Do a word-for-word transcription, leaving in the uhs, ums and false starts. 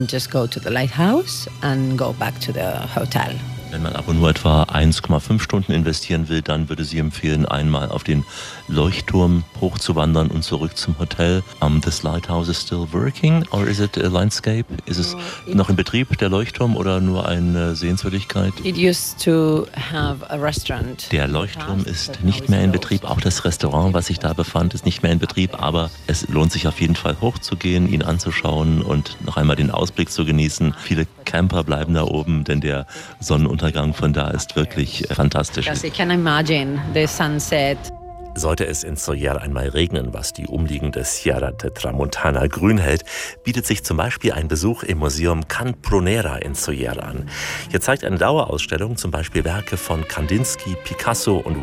Just go to the lighthouse and go back to the hotel. Wenn man aber nur etwa eins Komma fünf Stunden investieren will, dann würde sie empfehlen, einmal auf den Leuchtturm hochzuwandern und zurück zum Hotel. Um, this lighthouse is still working or is it a landscape? Ist es noch in Betrieb, der Leuchtturm, oder nur eine Sehenswürdigkeit? It used to have a restaurant. Der Leuchtturm ist nicht mehr in Betrieb. Auch das Restaurant, was sich da befand, ist nicht mehr in Betrieb. Aber es lohnt sich auf jeden Fall hochzugehen, ihn anzuschauen und noch einmal den Ausblick zu genießen. Viele Camper bleiben da oben, denn der Sonnenuntergang von da ist wirklich fantastisch. Because you can imagine the sunset. Sollte es in Sóller einmal regnen, was die umliegende Sierra de Tramontana grün hält, bietet sich zum Beispiel ein Besuch im Museum Can Prunera in Sóller an. Hier zeigt eine Dauerausstellung zum Beispiel Werke von Kandinsky, Picasso und